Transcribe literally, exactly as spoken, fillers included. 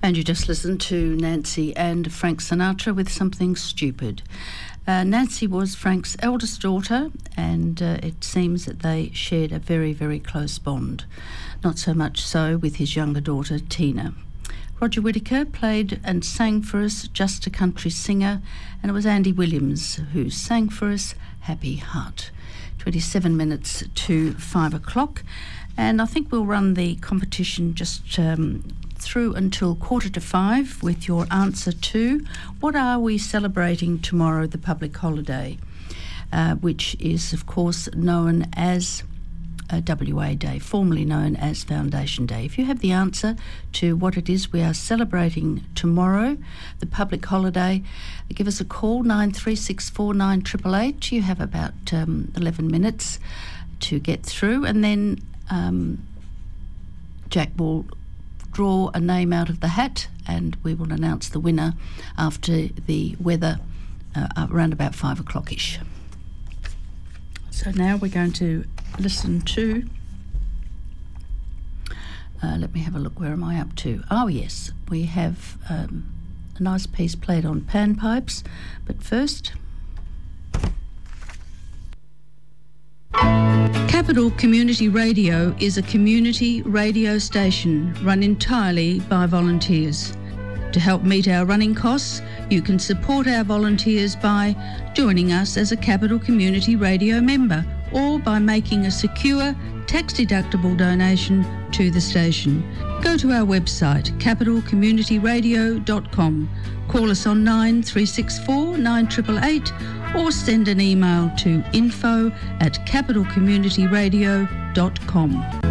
And you just listened to Nancy and Frank Sinatra with Something Stupid. Uh, Nancy was Frank's eldest daughter, and uh, it seems that they shared a very, very close bond. Not so much so with his younger daughter, Tina. Roger Whittaker played and sang for us Just a Country Singer, and it was Andy Williams who sang for us Happy Heart. twenty-seven minutes to five o'clock, and I think we'll run the competition just um, through until quarter to five with your answer to what are we celebrating tomorrow, the public holiday, uh, which is of course known as uh, W A Day, formerly known as Foundation Day. If you have the answer to what it is we are celebrating tomorrow, the public holiday, give us a call, nine three six four nine eight eight eight. You have about um, eleven minutes to get through, and then um, Jack will draw a name out of the hat and we will announce the winner after the weather uh, around about five o'clock-ish. So now we're going to listen to, uh, let me have a look, where am I up to? Oh yes, we have um, a nice piece played on panpipes, but first... Capital Community Radio is a community radio station run entirely by volunteers. To help meet our running costs, you can support our volunteers by joining us as a Capital Community Radio member or by making a secure, tax-deductible donation to the station. Go to our website, capital community radio dot com. Call us on nine three six four nine eight eight eight or send an email to info at capital community radio dot com.